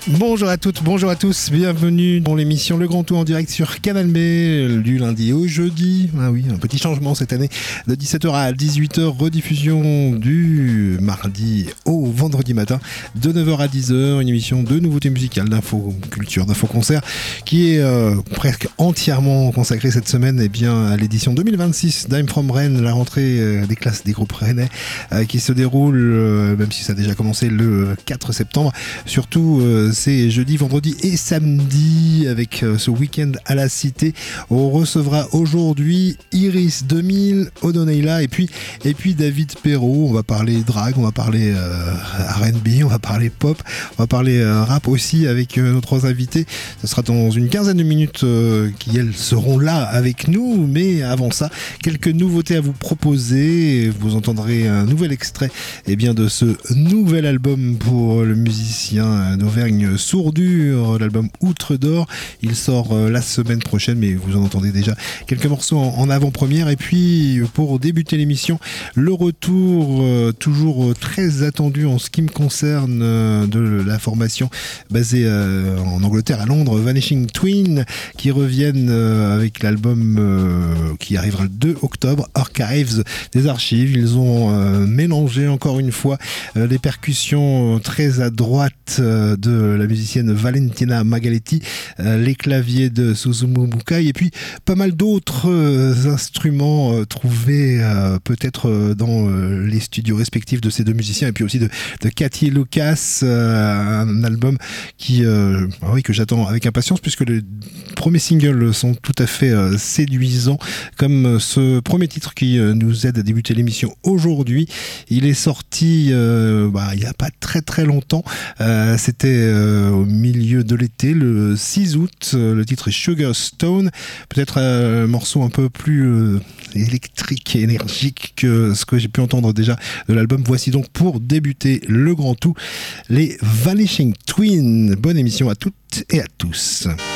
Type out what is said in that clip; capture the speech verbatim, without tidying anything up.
Bonjour à toutes, bonjour à tous, bienvenue dans l'émission Le Grand Tour en direct sur Canal B, du lundi au jeudi. Ah oui, un petit changement cette année, de dix-sept heures à dix-huit heures, rediffusion du mardi au vendredi matin, de neuf heures à dix heures, une émission de nouveautés musicales, d'info culture, d'info concert, qui est euh, presque entièrement consacrée cette semaine eh bien, à l'édition deux mille vingt-six d'Im From Rennes, la rentrée euh, des classes des groupes rennais, euh, qui se déroule, euh, même si ça a déjà commencé le quatre septembre, surtout euh, c'est jeudi, vendredi et samedi avec euh, ce week-end à la Cité. On recevra aujourd'hui Iris deux mille, Odoneila et puis, et puis David Perrault. On va parler drag, on va parler euh, R and B, on va parler pop, on va parler euh, rap aussi avec euh, nos trois invités. Ce sera dans une quinzaine de minutes euh, qui elles seront là avec nous, mais avant ça, quelques nouveautés à vous proposer. Vous entendrez un nouvel extrait eh bien, de ce nouvel album pour le musicien d'Auvergne Sourdure, l'album Outre d'Or. Il sort euh, la semaine prochaine, mais vous en entendez déjà quelques morceaux en, en avant-première. Et puis, pour débuter l'émission, le retour euh, toujours très attendu en ce qui me concerne euh, de la formation basée euh, en Angleterre, à Londres, Vanishing Twin, qui reviennent euh, avec l'album euh, qui arrivera le deux octobre, Archives, des archives. Ils ont euh, mélangé encore une fois euh, les percussions très à droite euh, de la musicienne Valentina Magaletti, euh, les claviers de Suzumu Mukai et puis pas mal d'autres euh, instruments euh, trouvés euh, peut-être euh, dans euh, les studios respectifs de ces deux musiciens et puis aussi de, de Cathy Lucas, euh, un album qui, euh, ah oui, que j'attends avec impatience puisque les premiers singles sont tout à fait euh, séduisants comme ce premier titre qui euh, nous aide à débuter l'émission aujourd'hui. Il est sorti euh, bah, il n'y a pas très très longtemps, euh, c'était euh, au milieu de l'été, le six août. Le titre est Sugar Stone, peut-être un morceau un peu plus euh, électrique et énergique que ce que j'ai pu entendre déjà de l'album. Voici donc pour débuter le grand tout les Vanishing Twin. Bonne émission à toutes et à tous.